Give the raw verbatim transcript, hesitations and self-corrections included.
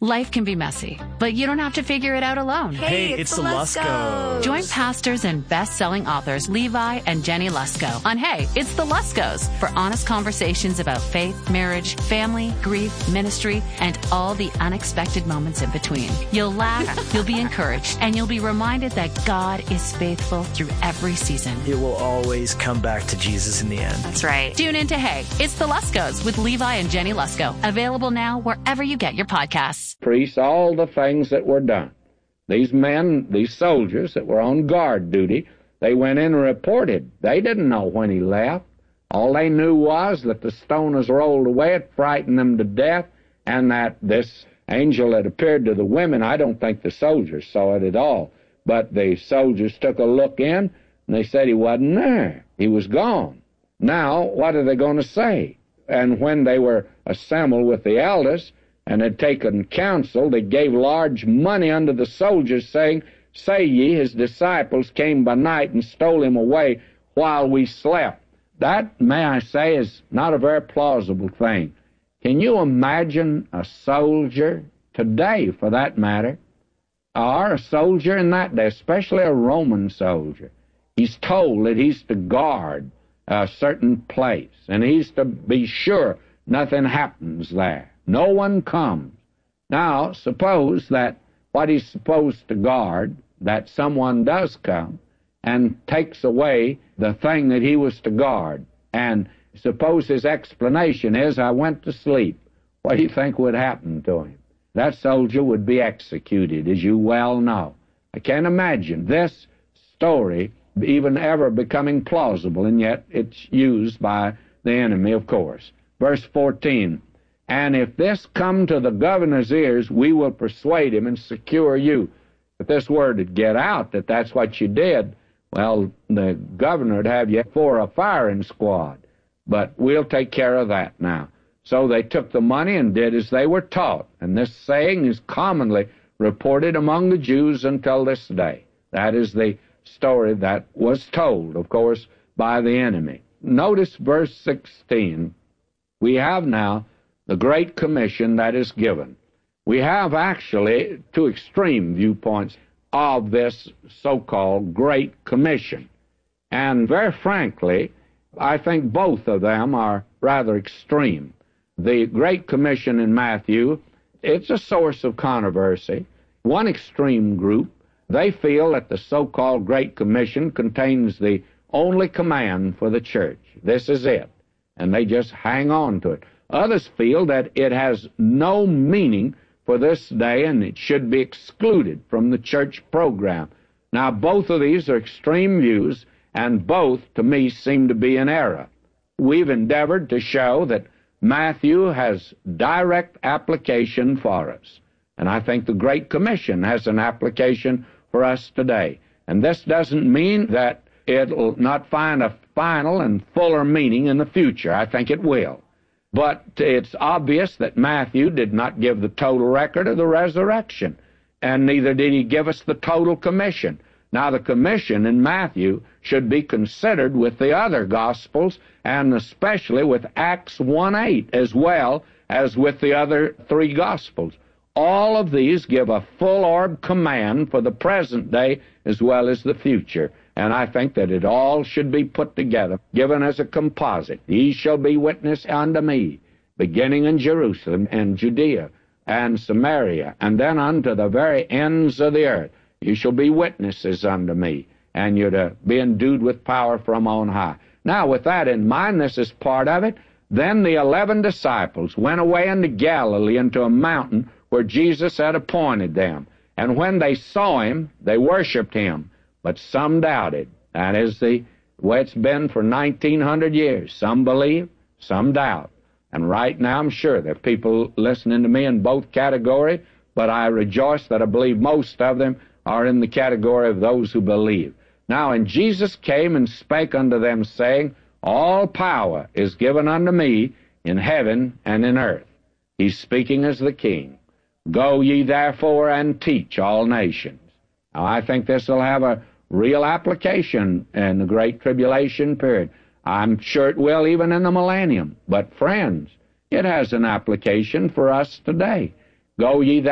Life can be messy, but you don't have to figure it out alone. Hey, it's, it's the Luskos. Join pastors and best-selling authors Levi and Jenny Lusko on Hey, It's the Luskos for honest conversations about faith, marriage, family, grief, ministry, and all the unexpected moments in between. You'll laugh, you'll be encouraged, and you'll be reminded that God is faithful through every season. It will always come back to Jesus in the end. That's right. Tune in to Hey, It's the Luskos with Levi and Jenny Lusko. Available now wherever you get your podcasts. Priests all the things that were done. These men, these soldiers that were on guard duty, they went in and reported. They didn't know when he left. All they knew was that the stone was rolled away. It frightened them to death, and that this angel had appeared to the women. I don't think the soldiers saw it at all, but the soldiers took a look in, and they said he wasn't there. He was gone. Now, what are they going to say? And when they were assembled with the elders, and had taken counsel, they gave large money unto the soldiers, saying, Say ye, his disciples came by night and stole him away while we slept. That, may I say, is not a very plausible thing. Can you imagine a soldier today, for that matter, or a soldier in that day, especially a Roman soldier? He's told that he's to guard a certain place, and he's to be sure nothing happens there. No one comes. Now, suppose that what he's supposed to guard, that someone does come and takes away the thing that he was to guard. And suppose his explanation is, I went to sleep. What do you think would happen to him? That soldier would be executed, as you well know. I can't imagine this story even ever becoming plausible, and yet it's used by the enemy, of course. Verse fourteen. And if this come to the governor's ears, we will persuade him and secure you. If this word would get out that that's what you did, well, the governor would have you for a firing squad. But we'll take care of that now. So they took the money and did as they were taught. And this saying is commonly reported among the Jews until this day. That is the story that was told, of course, by the enemy. Notice verse sixteen. We have now the Great Commission that is given. We have actually two extreme viewpoints of this so-called Great Commission. And very frankly, I think both of them are rather extreme. The Great Commission in Matthew, it's a source of controversy. One extreme group, they feel that the so-called Great Commission contains the only command for the church. This is it. And they just hang on to it. Others feel that it has no meaning for this day and it should be excluded from the church program. Now, both of these are extreme views, and both, to me, seem to be in error. We've endeavored to show that Matthew has direct application for us, and I think the Great Commission has an application for us today. And this doesn't mean that it'll not find a final and fuller meaning in the future. I think it will. But it's obvious that Matthew did not give the total record of the resurrection, and neither did he give us the total commission. Now, the commission in Matthew should be considered with the other Gospels, and especially with Acts one eight, as well as with the other three Gospels. All of these give a full-orb command for the present day as well as the future. And I think that it all should be put together, given as a composite. Ye shall be witness unto me, beginning in Jerusalem and Judea and Samaria, and then unto the very ends of the earth. You shall be witnesses unto me, and you're to be endued with power from on high. Now, with that in mind, this is part of it. Then the eleven disciples went away into Galilee, into a mountain where Jesus had appointed them. And when they saw him, they worshipped him. But some doubted. That is the way it's been for nineteen hundred years. Some believe, some doubt. And right now I'm sure there are people listening to me in both categories, but I rejoice that I believe most of them are in the category of those who believe. Now, and Jesus came and spake unto them, saying, All power is given unto me in heaven and in earth. He's speaking as the King. Go ye therefore and teach all nations. Now, I think this will have a real application in the Great Tribulation period. I'm sure it will even in the millennium. But, friends, it has an application for us today. Go ye